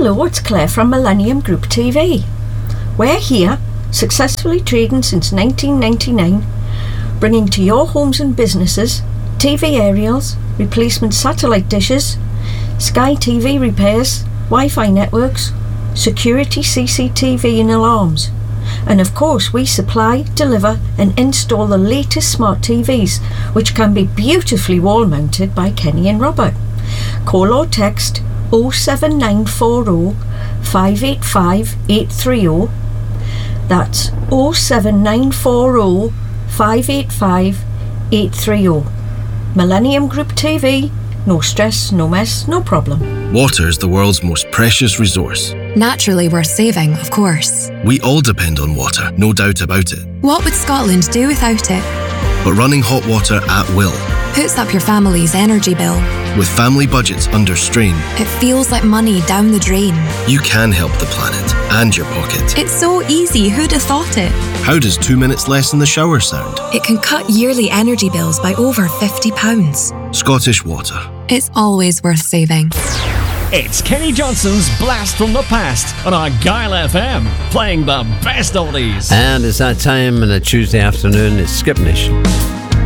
Hello, it's Claire from Millennium Group TV. We're here, successfully trading since 1999, bringing to your homes and businesses TV aerials, replacement satellite dishes, Sky TV repairs, Wi-Fi networks, security CCTV and alarms. And of course we supply, deliver and install the latest smart TVs, which can be beautifully wall mounted by Kenny and Robert. Call or text 07940 585 830. That's 07940 585 830. Millennium Group TV. No stress, no mess, no problem. Water is the world's most precious resource. Naturally worth saving, of course. We all depend on water, no doubt about it. What would Scotland do without it? But running hot water at will Puts up your family's energy bill. with family budgets under strain, It feels like money down the drain. you can help the planet and your pocket. It's so easy, who'd have thought it? How does 2 minutes less in the shower sound? It can cut yearly energy bills by over £50. Scottish Water. It's always worth saving. It's Kenny Johnson's Blast from the Past on Argyle FM, playing the best oldies. And it's that time on a Tuesday afternoon. It's Skip Nation.